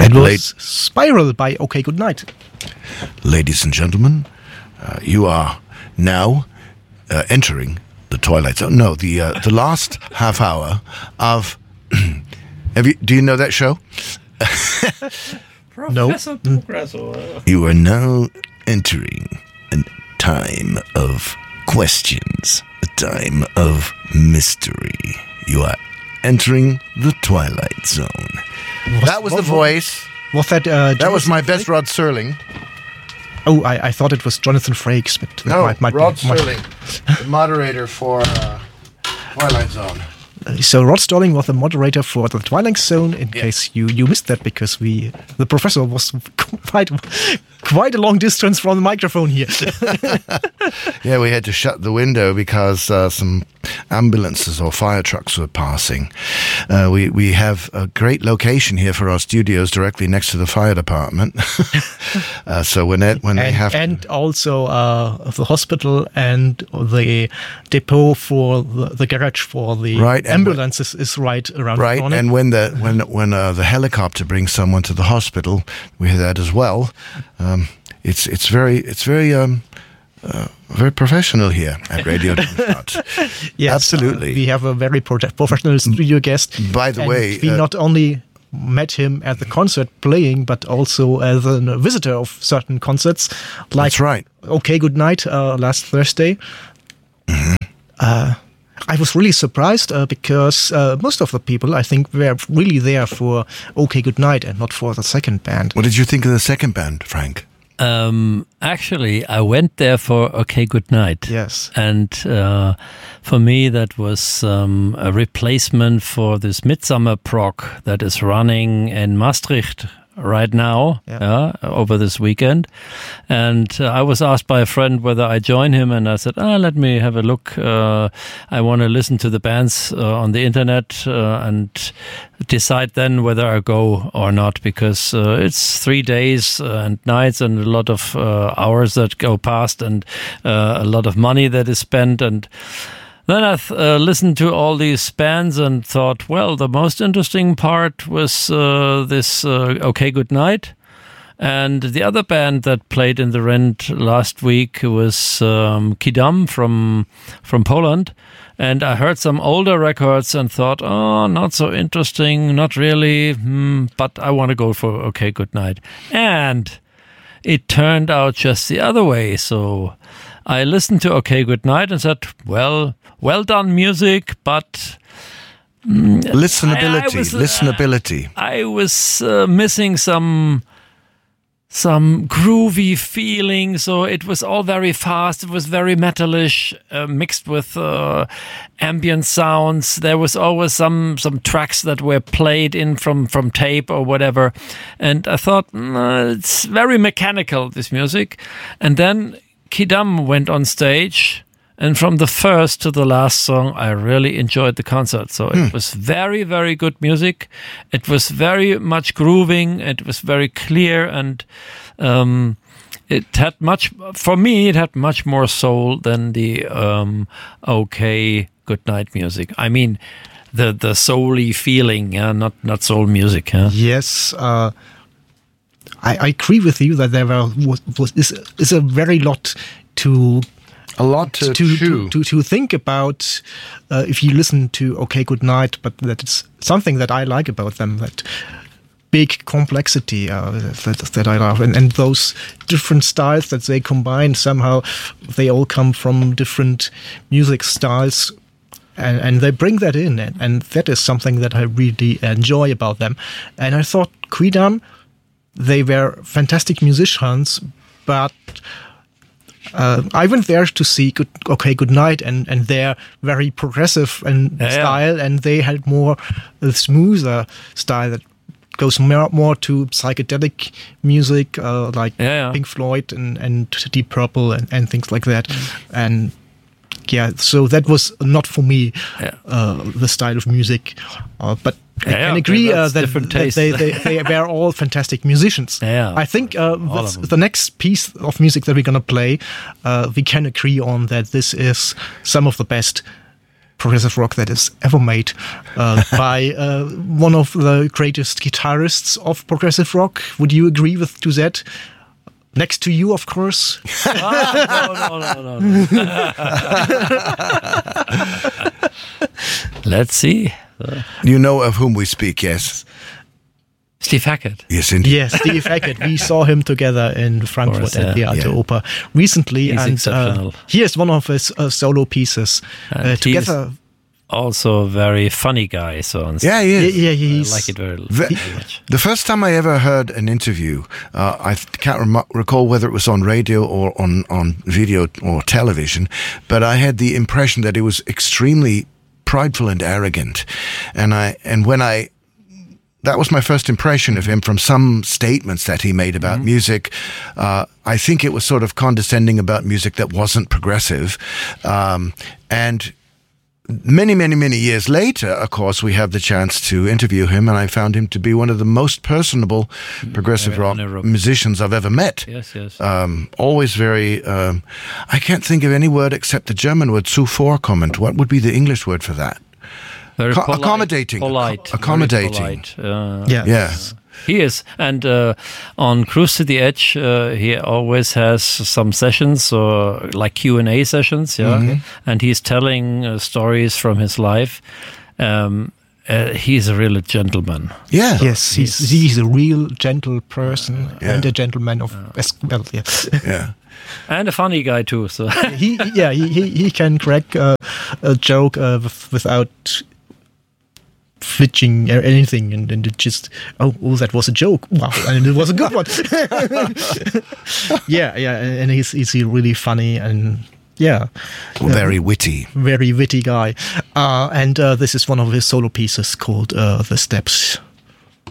That was Spiral by OK Goodnight. Ladies and gentlemen, you are now entering the Twilight Zone. No, the last half hour of... do you know that show? Professor Progresso. You are now entering a time of questions, a time of mystery. You are entering the Twilight Zone. That was the voice. Was that? That was my best Rod Serling. Oh, I thought it was Jonathan Frakes, but no, Rod Serling, the moderator for Twilight Zone. So Rod Serling was the moderator for the Twilight Zone. In case you missed that, because the professor was quite a long distance from the microphone here. Yeah, we had to shut the window because some ambulances or fire trucks were passing. We have a great location here for our studios, directly next to the fire department. So when they have also the hospital and the depot for the garage for the ambulances is right around the corner. And when the helicopter brings someone to the hospital, we have that as well. It's very professional here at Radio Darmstadt. Yes, absolutely. We have a very professional studio guest. By the way, we not only met him at the concert playing, but also as a visitor of certain concerts. Like that's right. OK Goodnight last Thursday. Mm-hmm. I was really surprised because most of the people, I think, were really there for OK Goodnight and not for the second band. What did you think of the second band, Frank? Actually, I went there for OK Goodnight. Yes. And for me, that was a replacement for this Midsummer Prog that is running in Maastricht right now, over this weekend. And I was asked by a friend whether I join him, and I said, let me have a look. I want to listen to the bands on the internet and decide then whether I go or not, because it's 3 days and nights and a lot of hours that go past and a lot of money that is spent. And then I listened to all these bands and thought, well, the most interesting part was this OK Goodnight. And the other band that played in the Rent last week was Kidam from Poland. And I heard some older records and thought, not so interesting, not really, but I want to go for OK Goodnight. And it turned out just the other way. So I listened to OK Goodnight and said, well done music, but listenability. I was missing some groovy feeling, so it was all very fast. It was very metalish, mixed with ambient sounds. There was always some tracks that were played in from tape or whatever, and I thought it's very mechanical, this music. And then Kidam went on stage, and from the first to the last song, I really enjoyed the concert. So it was very, very good music. It was very much grooving. It was very clear, and it had it had much more soul than the OK Goodnight music. I mean, the soul-y feeling, not soul music. Yes. I agree with you that there is a very lot to think about if you listen to OK Goodnight, but that's something that I like about them, that big complexity that I love, and those different styles that they combine. Somehow they all come from different music styles, and they bring that in, and that is something that I really enjoy about them. And I thought Quidam, they were fantastic musicians, but I went there to see OK Goodnight, and they're very progressive style, and they had more smoother style that goes more to psychedelic music, like Pink Floyd and Deep Purple and things like that. And so that was not for me the style of music, but I can agree that they were all fantastic musicians. I think the next piece of music that we're going to play, we can agree on that this is some of the best progressive rock that is ever made by one of the greatest guitarists of progressive rock. Would you agree to that? Next to you, of course. No. Let's see. You know of whom we speak, yes? Steve Hackett. Yes, indeed. Yes, Steve Hackett. We saw him together in Frankfurt at the Alte Oper recently. He's and exceptional. Here's one of his solo pieces together. Also a very funny guy. So Yeah, he is. Yeah, I he's like it very much. The first time I ever heard an interview, I can't recall whether it was on radio or on video or television, but I had the impression that he was extremely prideful and arrogant. That was my first impression of him from some statements that he made about music. I think it was sort of condescending about music that wasn't progressive. And many years later, of course, we have the chance to interview him, and I found him to be one of the most personable progressive rock musicians I've ever met. Yes. Always very, I can't think of any word except the German word zuvorkommend. What would be the English word for that? Very accommodating. Accommodating. Yeah. He is. And on Cruise to the Edge, he always has some sessions, or like Q&A sessions, and he's telling stories from his life. He's a real gentleman. Yeah. Yes, he's a real gentle person and a gentleman as well. Yes. Yeah. And a funny guy too. So he can crack a joke without flinching or anything, and it just that was a joke. Wow, and it was a good one. And he's really funny and very witty guy. And this is one of his solo pieces called "The Steps."